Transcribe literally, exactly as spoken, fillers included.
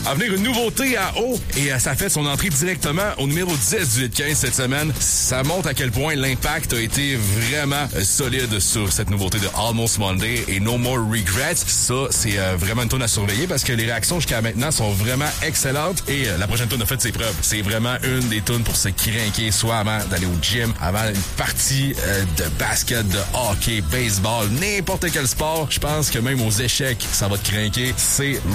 À venir une nouveauté à eau et euh, ça fait son entrée directement au numéro dix du Hit quinze cette semaine. Ça montre à quel point l'impact a été vraiment euh, solide sur cette nouveauté de Almost Monday et No More Regrets. Ça, c'est euh, vraiment une tune à surveiller parce que les réactions jusqu'à maintenant sont vraiment excellentes et euh, la prochaine tune a fait ses preuves. C'est vraiment une des tunes pour se crinquer, soit avant d'aller au gym, avant une partie euh, de basket, de hockey, baseball, n'importe quel sport. Je pense que même aux échecs, ça va te crinquer. C'est